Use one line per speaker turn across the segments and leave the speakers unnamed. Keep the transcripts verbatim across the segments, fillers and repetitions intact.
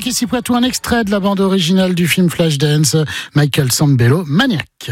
ici Poitou, un extrait de la bande originale du film Flashdance, Michael Sambello, Maniac.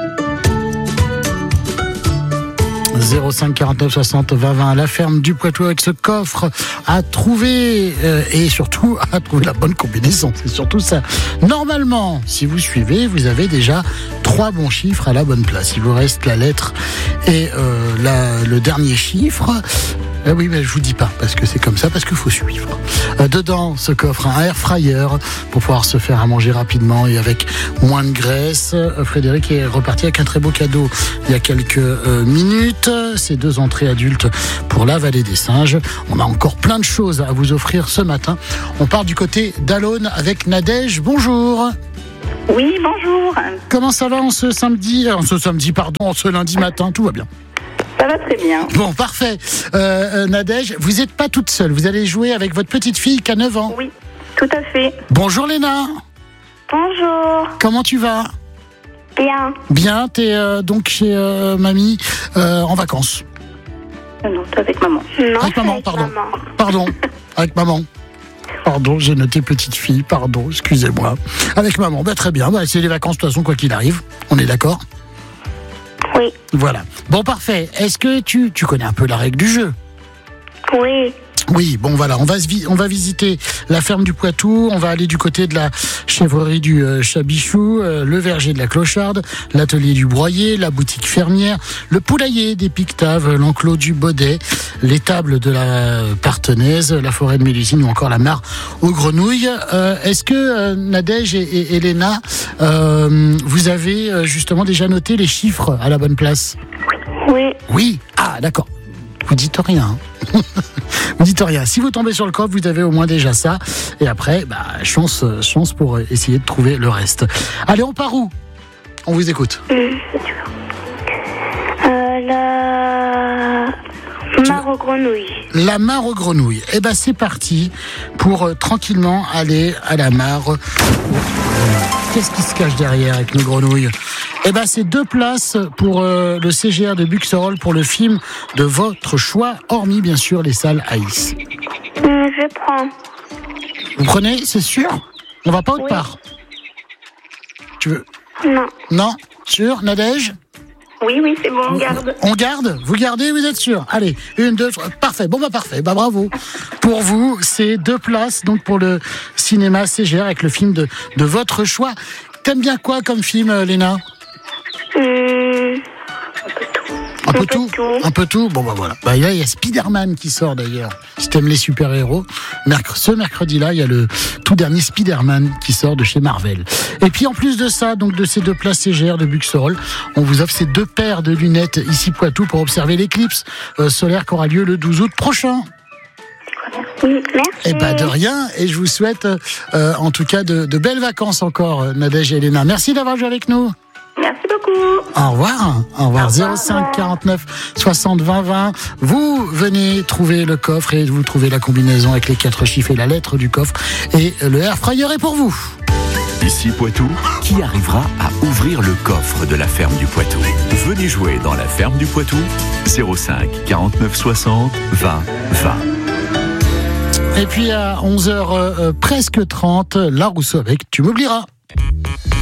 zéro cinq quarante-neuf soixante vingt vingt, la ferme du Poitou avec ce coffre à trouver euh, et surtout à trouver la bonne combinaison, c'est surtout ça. Normalement, si vous suivez, vous avez déjà trois bons chiffres à la bonne place. Il vous reste la lettre et euh, la, le dernier chiffre. Ah oui, mais je vous dis pas, parce que c'est comme ça, parce qu'il faut suivre. Euh, dedans, ce coffre, un air fryer pour pouvoir se faire à manger rapidement et avec moins de graisse. Euh, Frédéric est reparti avec un très beau cadeau il y a quelques euh, minutes. Ces deux entrées adultes pour la Vallée des Singes. On a encore plein de choses à vous offrir ce matin. On part du côté d'Alonne avec Nadège. Bonjour.
Oui, bonjour.
Comment ça va en ce samedi, en ce samedi, pardon, en ce lundi matin? Tout va bien.
Ça va très bien.
Bon, parfait. Euh, euh, Nadège, vous n'êtes pas toute seule. Vous allez jouer avec votre petite fille qui a neuf ans.
Oui, tout à fait.
Bonjour Léna.
Bonjour.
Comment tu vas?
Bien.
Bien, t'es euh, donc chez euh, mamie euh, en vacances.
Euh, non, t'es avec maman.
Non,
Avec maman,
avec
pardon.
maman.
Pardon, avec maman. Pardon, j'ai noté petite fille, pardon, excusez-moi. Avec maman, bah, très bien. Bah, c'est les vacances de toute façon, quoi qu'il arrive. On est d'accord?
Oui.
Voilà. Bon, parfait. Est-ce que tu, tu connais un peu la règle du jeu?
Oui.
Oui, bon voilà, on va, se vi- on va visiter la ferme du Poitou, on va aller du côté de la chèvrerie du euh, Chabichou, euh, le verger de la Clocharde, l'atelier du Broyer, la boutique fermière, le poulailler des Pictaves, l'enclos du Baudet, l'étable de la Partenaise, la forêt de Mélusine ou encore la mare aux grenouilles. Euh, est-ce que euh, Nadège et, et Elena, euh, vous avez euh, justement déjà noté les chiffres à la bonne place?
Oui.
Oui. Ah, d'accord. Vous dites rien. Vous dites rien. Si vous tombez sur le coffre, vous avez au moins déjà ça. Et après, bah, chance, chance pour essayer de trouver le reste. Allez, on part où? On vous écoute.
Euh, la mare aux grenouilles.
La mare aux grenouilles. Eh ben, c'est parti pour euh, tranquillement aller à la mare. Qu'est-ce qui se cache derrière avec nos grenouilles? Eh ben, c'est deux places pour euh, le C G R de Buxerolles pour le film de votre choix, hormis bien sûr les salles Aïs.
Hum, je prends.
Vous prenez, c'est sûr? On va pas autre
Oui.
part. Tu veux?
Non.
Non? Sûr? Nadège?
Oui, oui, c'est bon, on garde.
On garde? Vous gardez, vous êtes sûr? Allez, une, deux, trois. Parfait. Bon, bah, parfait. Bah, bravo. Pour vous, c'est deux places, donc, pour le cinéma C G R avec le film de, de votre choix. T'aimes bien quoi comme film, euh, Léna?
Hum,
Un peu
Un peu
tout?
tout.
Un peu tout? Bon, bah, voilà. Bah, là, il y a Spider-Man qui sort, d'ailleurs. Si t'aimes les super-héros. Merc- ce mercredi-là, il y a le tout dernier Spider-Man qui sort de chez Marvel. Et puis, en plus de ça, donc, de ces deux places C G R de Buxerolles, on vous offre ces deux paires de lunettes ici Poitou pour observer l'éclipse euh, solaire qui aura lieu le douze août prochain.
oui, merci.
Eh ben, de rien. Et je vous souhaite, euh, en tout cas, de, de belles vacances encore, euh, Nadège et Elena. Merci d'avoir joué avec nous.
Merci beaucoup.
Au revoir. Au revoir. zéro cinq quarante-neuf soixante vingt vingt. Vous venez trouver le coffre et vous trouvez la combinaison avec les quatre chiffres et la lettre du coffre. Et le air fryer est pour vous.
Ici Poitou, qui arrivera à ouvrir le coffre de la ferme du Poitou? Venez jouer dans la ferme du Poitou, zéro cinq quarante-neuf soixante vingt vingt.
Et puis à onze heures euh, presque trente, La Rousseau avec Tu m'oublieras.